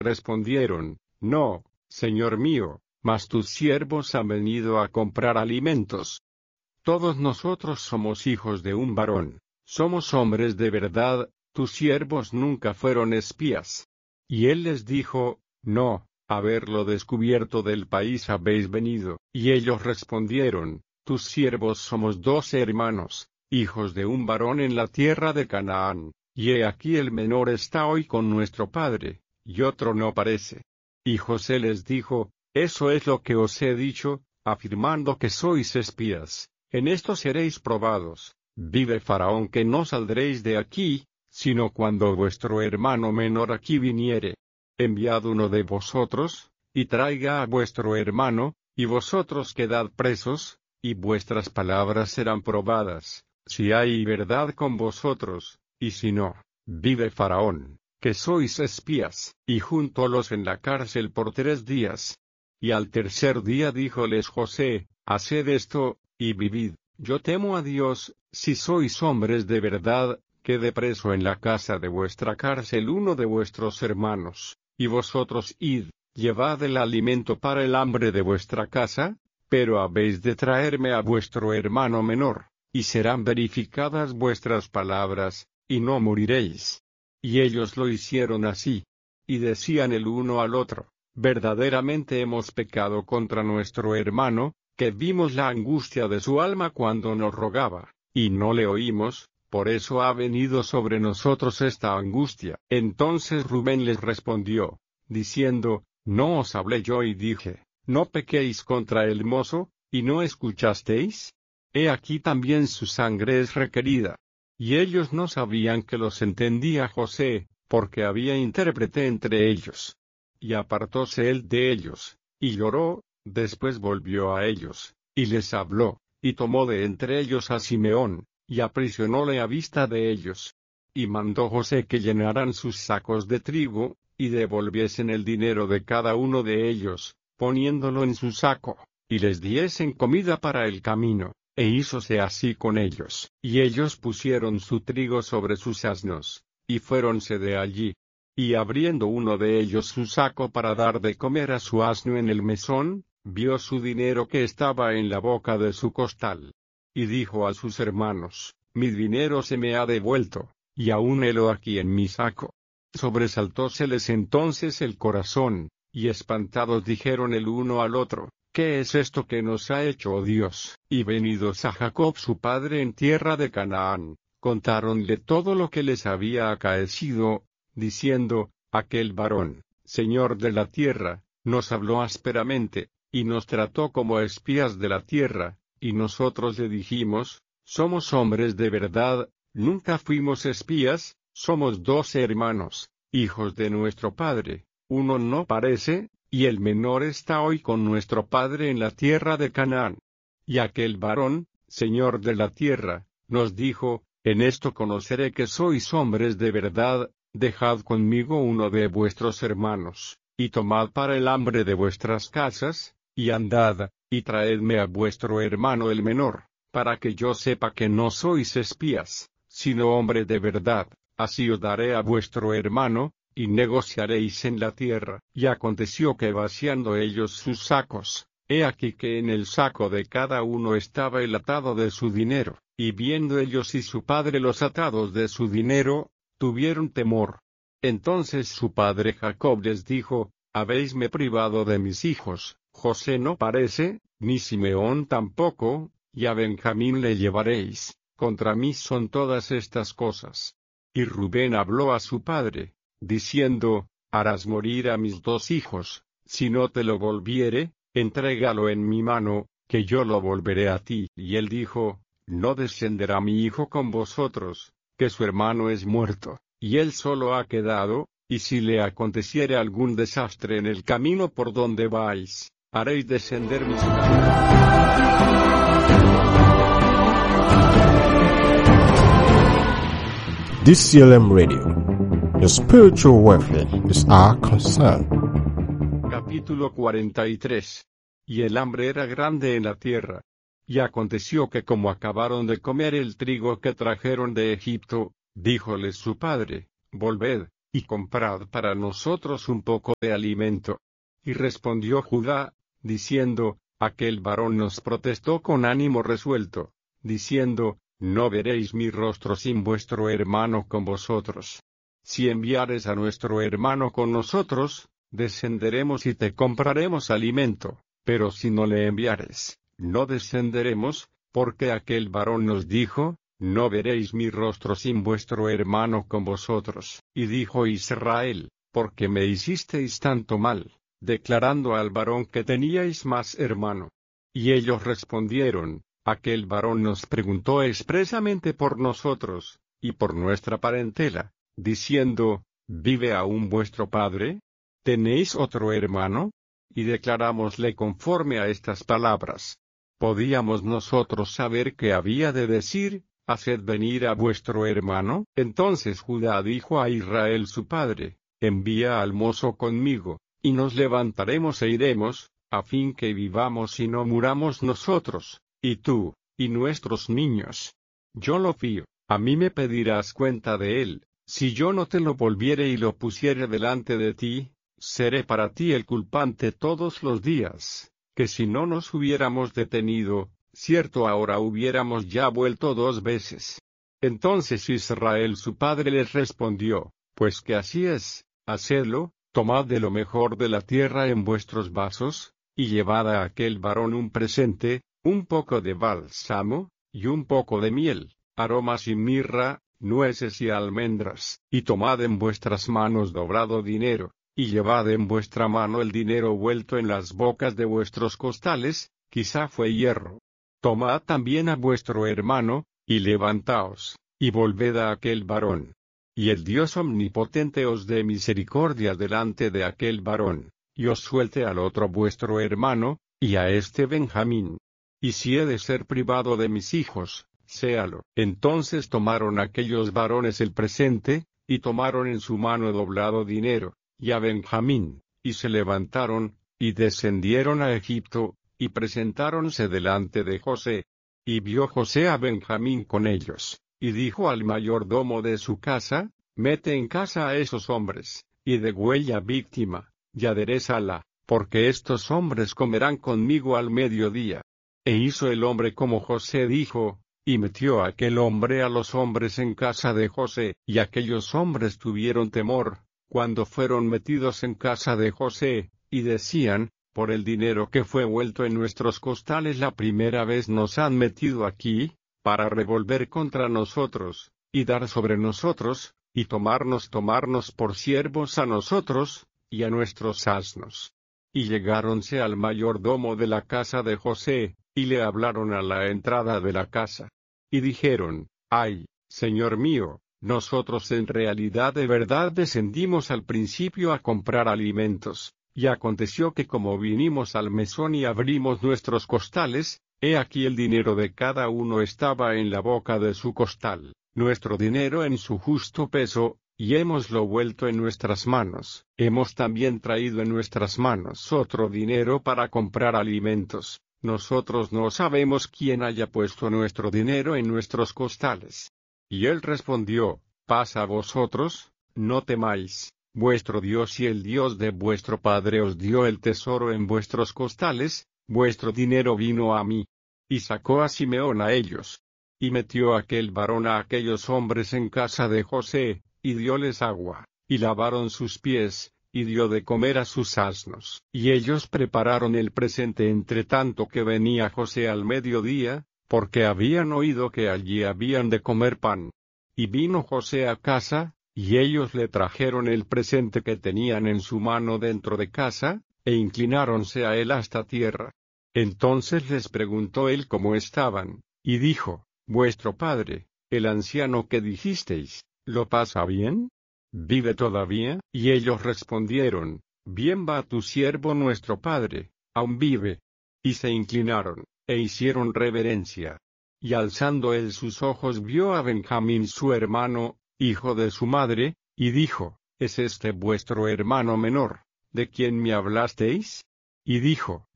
Respondieron, no, señor mío, mas tus siervos han venido a comprar alimentos. Todos nosotros somos hijos de un varón, somos hombres de verdad, tus siervos nunca fueron espías. Y él les dijo, no, haberlo descubierto del país habéis venido. Y ellos respondieron, tus siervos somos 12 hermanos, hijos de un varón en la tierra de Canaán, y he aquí el menor está hoy con nuestro padre, y otro no parece. Y José les dijo, eso es lo que os he dicho, afirmando que sois espías. En esto seréis probados. Vive Faraón que no saldréis de aquí, sino cuando vuestro hermano menor aquí viniere. Enviad uno de vosotros, y traiga a vuestro hermano, y vosotros quedad presos, y vuestras palabras serán probadas, si hay verdad con vosotros, y si no, vive Faraón, que sois espías, y júntolos en la cárcel por 3 días. Y al tercer día díjoles José, haced esto, y vivid, yo temo a Dios, si sois hombres de verdad, quede preso en la casa de vuestra cárcel uno de vuestros hermanos, y vosotros id, llevad el alimento para el hambre de vuestra casa, pero habéis de traerme a vuestro hermano menor, y serán verificadas vuestras palabras, y no moriréis. Y ellos lo hicieron así. Y decían el uno al otro, verdaderamente hemos pecado contra nuestro hermano, que vimos la angustia de su alma cuando nos rogaba, y no le oímos, por eso ha venido sobre nosotros esta angustia. Entonces Rubén les respondió, diciendo, ¿no os hablé yo y dije, no pequéis contra el mozo, y no escuchasteis? He aquí también su sangre es requerida. Y ellos no sabían que los entendía José, porque había intérprete entre ellos. Y apartóse él de ellos, y lloró. Después volvió a ellos, y les habló, y tomó de entre ellos a Simeón, y aprisionóle a vista de ellos. Y mandó José que llenaran sus sacos de trigo, y devolviesen el dinero de cada uno de ellos, poniéndolo en su saco, y les diesen comida para el camino, e hízose así con ellos. Y ellos pusieron su trigo sobre sus asnos, y fuéronse de allí. Y abriendo uno de ellos su saco para dar de comer a su asno en el mesón, vio su dinero que estaba en la boca de su costal. Y dijo a sus hermanos, mi dinero se me ha devuelto, y aún helo aquí en mi saco. Sobresaltóseles entonces el corazón, y espantados dijeron el uno al otro, ¿qué es esto que nos ha hecho, oh Dios? Y venidos a Jacob su padre en tierra de Canaán, contáronle todo lo que les había acaecido, diciendo, aquel varón, señor de la tierra, nos habló ásperamente, y nos trató como espías de la tierra, y nosotros le dijimos, somos hombres de verdad, nunca fuimos espías, somos 12 hermanos, hijos de nuestro padre, uno no parece, y el menor está hoy con nuestro padre en la tierra de Canaán. Y aquel varón, señor de la tierra, nos dijo, en esto conoceré que sois hombres de verdad, dejad conmigo uno de vuestros hermanos, y tomad para el hambre de vuestras casas, y andad, y traedme a vuestro hermano el menor, para que yo sepa que no sois espías, sino hombre de verdad, así os daré a vuestro hermano, y negociaréis en la tierra. Y aconteció que vaciando ellos sus sacos, he aquí que en el saco de cada uno estaba el atado de su dinero, y viendo ellos y su padre los atados de su dinero, tuvieron temor. Entonces su padre Jacob les dijo, habéisme privado de mis hijos, José no parece, ni Simeón tampoco, y a Benjamín le llevaréis, contra mí son todas estas cosas. Y Rubén habló a su padre, diciendo, harás morir a mis 2 hijos, si no te lo volviere, entrégalo en mi mano, que yo lo volveré a ti. Y él dijo, no descenderá mi hijo con vosotros, que su hermano es muerto, y él solo ha quedado, y si le aconteciere algún desastre en el camino por donde vais, haréis descender mis DCLM Radio. Your spiritual welfare is our concern. Capítulo 43. Y el hambre era grande en la tierra. Y aconteció que como acabaron de comer el trigo que trajeron de Egipto, díjoles su padre, volved, y comprad para nosotros un poco de alimento. Y respondió Judá, diciendo, aquel varón nos protestó con ánimo resuelto, diciendo, no veréis mi rostro sin vuestro hermano con vosotros. Si enviares a nuestro hermano con nosotros, descenderemos y te compraremos alimento, pero si no le enviares, no descenderemos, porque aquel varón nos dijo, no veréis mi rostro sin vuestro hermano con vosotros. Y dijo Israel, ¿por qué me hicisteis tanto mal, declarando al varón que teníais más hermano? Y ellos respondieron, aquel varón nos preguntó expresamente por nosotros, y por nuestra parentela, diciendo, ¿vive aún vuestro padre? ¿Tenéis otro hermano? Y declarámosle conforme a estas palabras. ¿Podíamos nosotros saber qué había de decir, haced venir a vuestro hermano? Entonces Judá dijo a Israel su padre, envía al mozo conmigo, y nos levantaremos e iremos, a fin que vivamos y no muramos nosotros, y tú, y nuestros niños. Yo lo fío, a mí me pedirás cuenta de él, si yo no te lo volviere y lo pusiere delante de ti, seré para ti el culpante todos los días. Que si no nos hubiéramos detenido, cierto ahora hubiéramos ya vuelto 2 veces. Entonces Israel su padre les respondió, pues que así es, hacedlo, tomad de lo mejor de la tierra en vuestros vasos, y llevad a aquel varón un presente, un poco de bálsamo, y un poco de miel, aromas y mirra, nueces y almendras, y tomad en vuestras manos dobrado dinero. Y llevad en vuestra mano el dinero vuelto en las bocas de vuestros costales, quizá fue hierro. Tomad también a vuestro hermano, y levantaos, y volved a aquel varón. Y el Dios omnipotente os dé misericordia delante de aquel varón, y os suelte al otro vuestro hermano, y a este Benjamín. Y si he de ser privado de mis hijos, séalo. Entonces tomaron aquellos varones el presente, y tomaron en su mano doblado dinero, y a Benjamín, y se levantaron, y descendieron a Egipto, y presentáronse delante de José. Y vio José a Benjamín con ellos, y dijo al mayordomo de su casa, mete en casa a esos hombres, y degüella víctima, y aderézala, porque estos hombres comerán conmigo al mediodía. E hizo el hombre como José dijo, y metió aquel hombre a los hombres en casa de José, y aquellos hombres tuvieron temor, cuando fueron metidos en casa de José, y decían, por el dinero que fue vuelto en nuestros costales la primera vez nos han metido aquí, para revolver contra nosotros, y dar sobre nosotros, y tomarnos por siervos a nosotros, y a nuestros asnos. Y llegáronse al mayordomo de la casa de José, y le hablaron a la entrada de la casa. Y dijeron, ay, señor mío, nosotros en realidad de verdad descendimos al principio a comprar alimentos, y aconteció que como vinimos al mesón y abrimos nuestros costales, he aquí el dinero de cada uno estaba en la boca de su costal, nuestro dinero en su justo peso, y hémoslo vuelto en nuestras manos. Hemos también traído en nuestras manos otro dinero para comprar alimentos. Nosotros no sabemos quién haya puesto nuestro dinero en nuestros costales. Y él respondió, paz a vosotros, no temáis, vuestro Dios y el Dios de vuestro padre os dio el tesoro en vuestros costales, vuestro dinero vino a mí. Y sacó a Simeón a ellos. Y metió aquel varón a aquellos hombres en casa de José, y dióles agua, y lavaron sus pies, y dio de comer a sus asnos. Y ellos prepararon el presente entre tanto que venía José al mediodía, porque habían oído que allí habían de comer pan. Y vino José a casa, y ellos le trajeron el presente que tenían en su mano dentro de casa, e inclináronse a él hasta tierra. Entonces les preguntó él cómo estaban, y dijo, vuestro padre, el anciano que dijisteis, ¿lo pasa bien? ¿Vive todavía? Y ellos respondieron, bien va tu siervo nuestro padre, aún vive. Y se inclinaron, e hicieron reverencia. Y alzando él sus ojos vio a Benjamín su hermano, hijo de su madre, y dijo, ¿es este vuestro hermano menor, de quien me hablasteis? Y dijo,